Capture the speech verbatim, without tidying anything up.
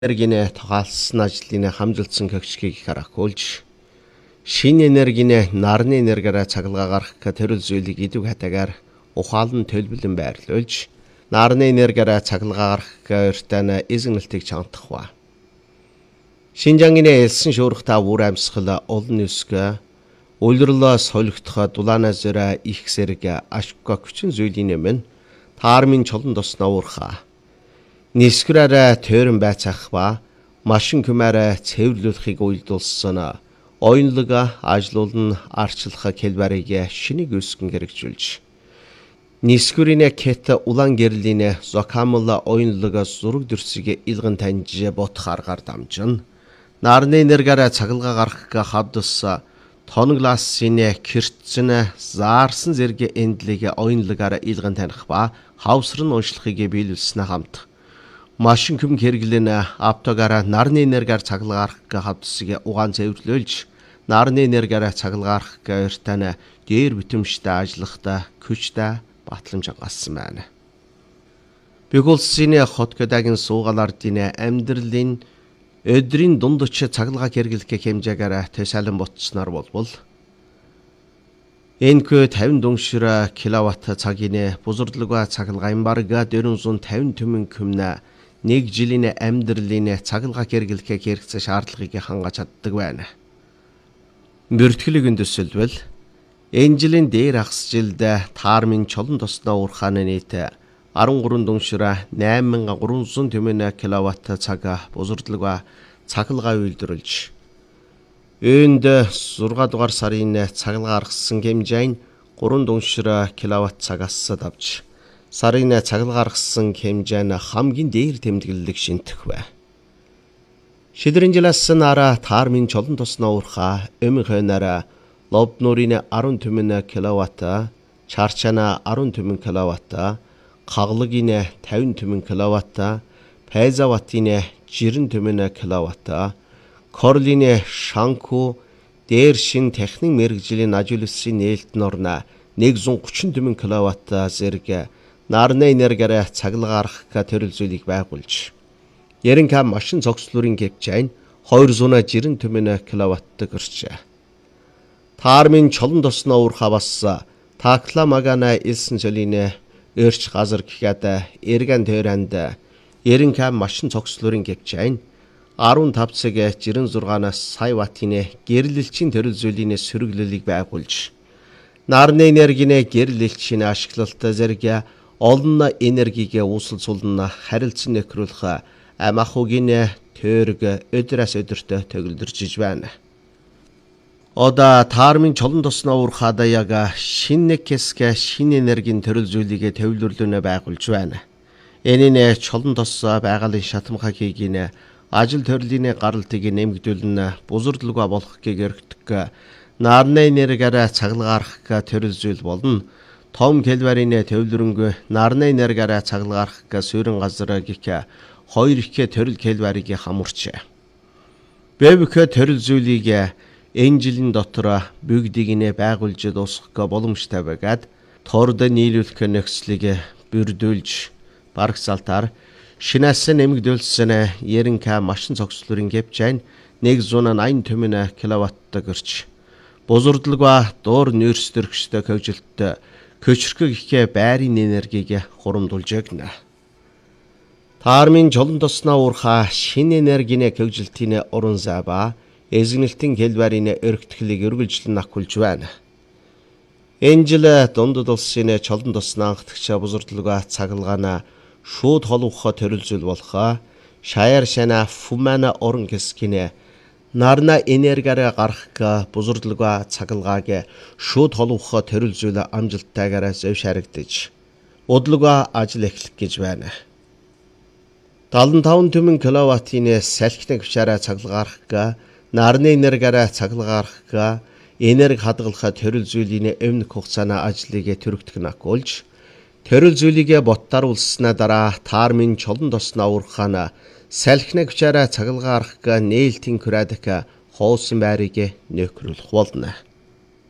Энергинэ тогаалсан ажлын хамжилсан гэгчгийг харахуулж шинэ энергинэ нарны энергиараа цаглага гарах тэрэл зүйлийг идэв хатагаар ухаалн төлбөлөн байрлуулж нарны энергиараа цаглага гарах өртөна эзэгнэлтийг чантахва. Шинжангинэ элсэн шуурх та бүр амьсгал олон нүсгэ улирлоо солигдохоо дулаана зөра их сэрэг ашгка хүчин зүйлийн өмнө таармын чолон тосноо уурхаа. Нисграараа төрөн байцаах ба машин күмээрээ цэвэрлүүлэхийг уйлдуулсан оюунлага ажлуулн арчлах хэлбэрийг шинийг өсгөн хэрэгжүүлж нисгүрийн кет улаан гэрлийн зокамла оюунлага зураг дүрсийг илгэн таньж бодох аргаар дамжин нарны энергиараа цаглага гарах хавдас тоногласын киртцэн заарсан зэрэг эндлийг оюунлагаараа илгэн таних ба хавсрын уншлахыг биелүүлснэ хамт машин күм хэрэглэн автогаараа нарны энергиар цаглага гарах хавдсыг угаан цэвэрлүүлж нарны энергиараа цаглага гарах өртөна дээр битэмжтэй ажиллахта күчтэй батламж хангасан байна. Бигулсын хотгодагийн суугалардын амьдралын өдрийн дундч цаглага хэрэглэх хэмжээгээр төсөөлөн ботсноор болбол энэхүү тавин дүншир киловатт цагийн бузардлага цаглagaын барга дөрвөн тавин түмэн күмнэ нэг жилийн амьдралын цаглага хэрэглэх хэрэгцээ шаардлагыг хангаж чаддаг байна. Бүртгэлийг өндөсөлбөл энэ жилийн дээр ахс жилд таармын чолон тосноо уурхааны нийт арван гурван дүншир найман гурван түмэн киловатт цаг бузардлага цаглага үйлдвэрлэж үүнд зургаан дугаар сарын цаглага гаргасан хэмжээ нь гурван дүншир киловатт цагаас давж сарын цаглага гаргасан хэмжээ нь хамгийн дээр тэмдэглэлийг шинтэх бай. Шидрэн жилээс нараа таармын чолон тосноо уурхаа өмнө хойнараа лобнурын арван түмэн киловатт, чарчана арван түмэн киловатт, каглагын тавин түмэн киловатт, пайзаватын жирэн түмэн киловатт, корлын шанку дээр шин техник мэргэжлийн ажлын нээлт норна нэгдүгээр гучин түмэн киловатт зэрэг нарны энергиараа цаглага гарах төрөл зүйлийг байгуулж яринка машин цогцлуурын хэмжээ нь двести жирэн түмэн киловатт гэрчээ. Таармын чолон тосноо уурхаа бас такламагана илсэн цолын өрч газар гэхэд эргэн төрөнд яринка машин цогцлуурын хэмжээ нь арван таван цаг жирэн зургаанаас сая ваттын гэрлэлчийн төрөл зүйлийн сөрөглөлийг байгуулж нарны энергийн гэрлэлчийн ашиглалт зэрэг олон энергийг уусал сулна харилцан нөхрүүлэх амахугийн төрөг өдрөөс өдөртөө төгөлдөрж байна. Ода таармын чолон тосноо уурхаада яг шинэ хэсэг шинэ энергийн төрөл зүйлийг төвлөрлөнө байгуулж байна. Энэ нь чолон тос байгалийн шатамхагийг нь ажил төрлийн гаралтыг нэмэгдүүлэн бузардлага болохыг өргөдөг нарны энергиараа цаглага гарах төрөл зүйл болно. Том хэлбэрийн төвлөрөнгө нарны энергиараа цаглага гарах суурин газар гэх хоёр их төрөл хэлбэрийг хамуурч. Бэвх төрөл зүйлийг энэ жилийн дотор бүгдийг нэ байгуулж дуусгах боломжтой байгаад торд нийлүүлэх нөхцөлийг бүрдүүлж барагсаалтаар шинээс нэмэгдүүлсэн яринка машин цогцлуурын хэмжээ нь нэгдүгээр аян түмэн киловатт гэрч бузардлага дуур нөөц төрөгчтэй хөвжилттэй көчрхөг их байрын энергийг хурамдуулж өгнө. Таармын чолон тосноо уурхаа шинэ энергийн хөвжилтийн уран зай ба эзэгнэлтийн хэлбэрийн өргөтгөлийг өргөлжлөн ахуулж байна. Энэ жил дундад улсын чолон тосноо анхдагч бузардлага цаглagaана шууд холбох төрөл зүйл болох шаяар шана фумана орон хэсгийн нарна энергиараа гарах бузардлага цаглagaаг шууд холбох төрөл зүйл амжилттайгаар зөвшөөрөгдөж удлага ажил эхлэх гэж байна. даалан таван түмэн киловаттын салхины гүшээрээ цаглага гарах нарны энергиараа цаглага гарах энерги хадгалах төрөл зүйлийн өмнөх хугацааны ажлыг төрөгдөх нь акуулж төрөл зүйлийг боттаруулснаа дараа таармын чолон тосноо уурхаана салхины гүшээрээ цаглага гарах нээлтийн күрээдэх хоосон байрыг нөхрүүлэх болно.